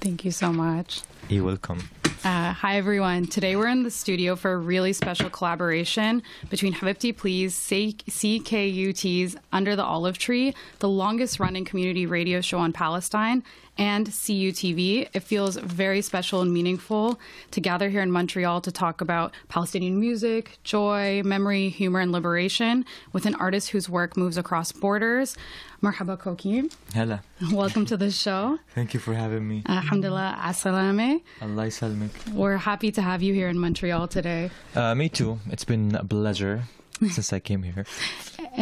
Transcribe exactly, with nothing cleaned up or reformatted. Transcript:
Thank you so much. You're welcome. Uh, hi, everyone. Today we're in the studio for a really special collaboration between Habibti Please, C K U T's Under the Olive Tree, the longest-running community radio show on Palestine, and C U T V. It feels very special and meaningful to gather here in Montreal to talk about Palestinian music, joy, memory, humor, and liberation with an artist whose work moves across borders. Marhaba Kokim. Hello. Welcome to the show. Thank you for having me. Alhamdulillah, as-salame. Allah ysalmek. We're happy to have you here in Montreal today. Uh, me too. It's been a pleasure since I came here.